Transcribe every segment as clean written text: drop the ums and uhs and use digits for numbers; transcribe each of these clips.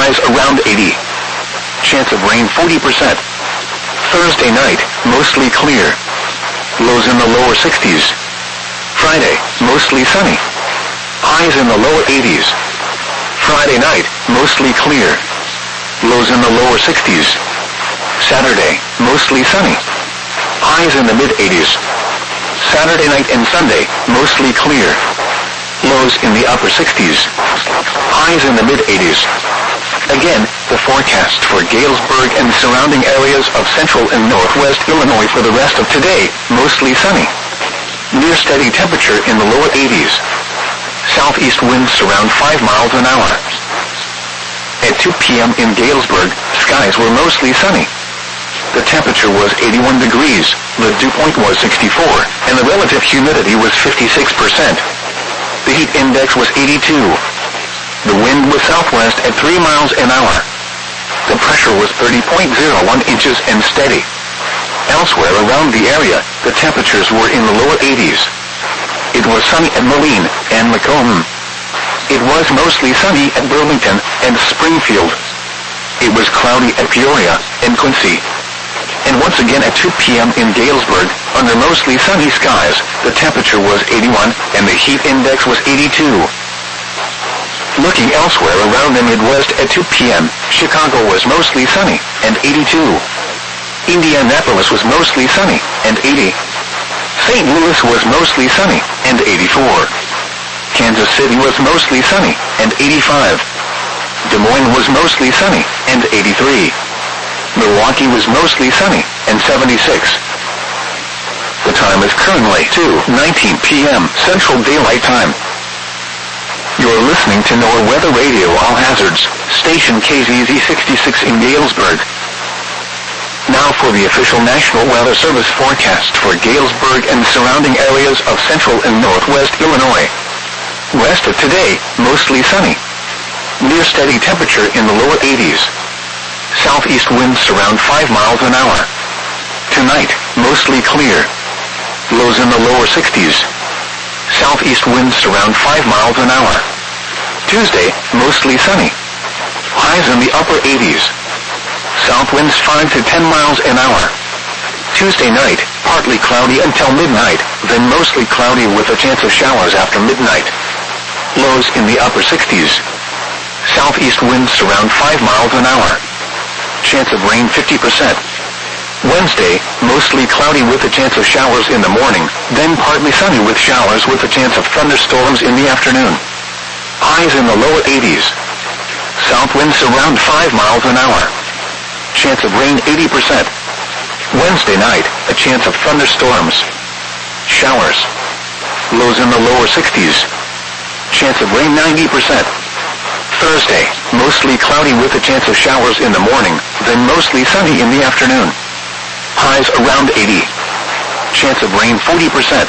Highs around 80. Chance of rain 40%. Thursday night, mostly clear. Lows in the lower 60s. Friday, mostly sunny. Highs in the lower 80s. Friday night, mostly clear. Lows in the lower 60s. Saturday, mostly sunny. Highs in the mid-80s. Saturday night and Sunday, mostly clear. Lows in the upper 60s. Highs in the mid-80s. Again, the forecast for Galesburg and surrounding areas of central and northwest Illinois for the rest of today, mostly sunny. Near steady temperature in the lower 80s. Southeast winds around 5 miles an hour. At 2 p.m. in Galesburg, skies were mostly sunny. The temperature was 81 degrees, the dew point was 64, and the relative humidity was 56%. The heat index was 82. The wind was southwest at 3 miles an hour. The pressure was 30.01 inches and steady. Elsewhere around the area, the temperatures were in the lower 80s. It was sunny at Moline and Macomb. It was mostly sunny at Burlington and Springfield. It was cloudy at Peoria and Quincy. And once again at 2 p.m. in Galesburg, under mostly sunny skies, the temperature was 81 and the heat index was 82. Looking elsewhere around the Midwest at 2 p.m., Chicago was mostly sunny and 82. Indianapolis was mostly sunny and 80. St. Louis was mostly sunny and 84. Kansas City was mostly sunny and 85. Des Moines was mostly sunny and 83. Milwaukee was mostly sunny and 76. The time is currently 2:19 p.m. Central Daylight Time. You're listening to NOAA Weather Radio All Hazards, station KZZ 66 in Galesburg. Now for the official National Weather Service forecast for Galesburg and surrounding areas of central and northwest Illinois. West of today, mostly sunny. Near steady temperature in the lower 80s. Southeast winds around 5 miles an hour. Tonight, mostly clear. Lows in the lower 60s. Southeast winds around 5 miles an hour. Tuesday, mostly sunny. Highs in the upper 80s. South winds 5 to 10 miles an hour. Tuesday night, partly cloudy until midnight, then mostly cloudy with a chance of showers after midnight. Lows in the upper 60s. Southeast winds around 5 miles an hour. Chance of rain 50%. Wednesday, mostly cloudy with a chance of showers in the morning, then partly sunny with showers with a chance of thunderstorms in the afternoon. Highs in the lower 80s. South winds around 5 miles an hour. Chance of rain 80%. Wednesday night, a chance of thunderstorms. Showers. Lows in the lower 60s. Chance of rain 90%. Thursday, mostly cloudy with a chance of showers in the morning, then mostly sunny in the afternoon. Highs around 80. Chance of rain 40%.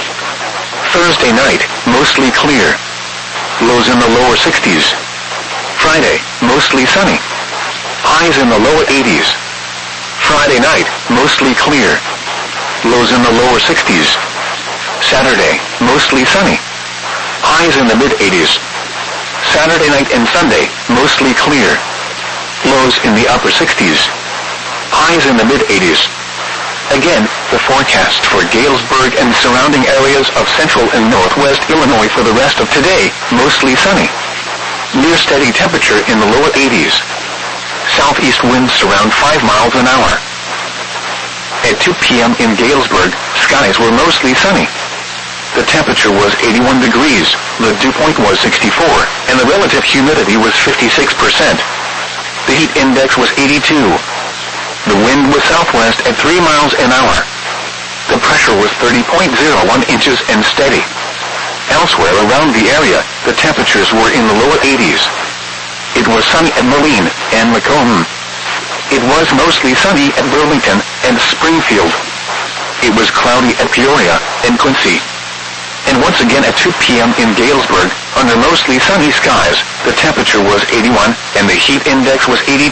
Thursday night, mostly clear. Lows in the lower 60s. Friday, mostly sunny. Highs in the lower 80s. Friday night, mostly clear. Lows in the lower 60s. Saturday, mostly sunny. Highs in the mid-80s. Saturday night and Sunday, mostly clear. Lows in the upper 60s. Highs in the mid-80s. Again, the forecast for Galesburg and surrounding areas of central and northwest Illinois for the rest of today, mostly sunny. Near steady temperature in the lower 80s. Southeast winds around 5 miles an hour. At 2 p.m. in Galesburg, skies were mostly sunny. The temperature was 81 degrees, the dew point was 64, and the relative humidity was 56%. The heat index was 82. The wind was southwest at 3 miles an hour. The pressure was 30.01 inches and steady. Elsewhere around the area, the temperatures were in the lower 80s. It was sunny at Moline and Macomb. It was mostly sunny at Burlington and Springfield. It was cloudy at Peoria and Quincy. And once again at 2 p.m. in Galesburg, under mostly sunny skies, the temperature was 81 and the heat index was 82.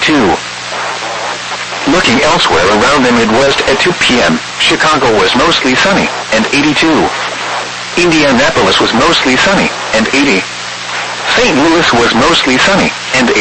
Looking elsewhere around the Midwest at 2 p.m., Chicago was mostly sunny and 82. Indianapolis was mostly sunny and 80. St. Louis was mostly sunny and 80.